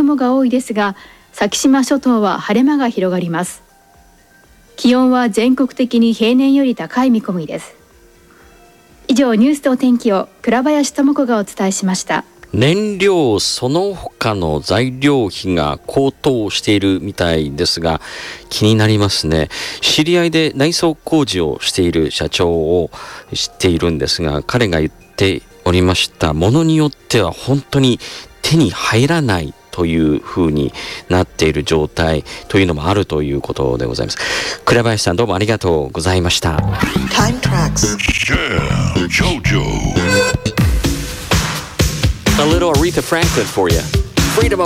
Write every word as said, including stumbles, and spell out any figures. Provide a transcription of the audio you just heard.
雲が多いですが、先島諸島は晴れ間が広がります。気温は全国的に平年より高い見込みです。以上、ニュースとお天気を倉林智子がお伝えしました。 燃料その他の材料費が高騰しているみたいですが、気になりますね。知り合いで内装工事をしている社長を知っているんですが、彼が言っておりました。ものによっては本当に手に入らないという風になっている状態というのもあるということでございます。倉林さん、どうもありがとうございました。 Time tracks. Yeah, JoJo. A little Aretha Franklin for you. Freedom of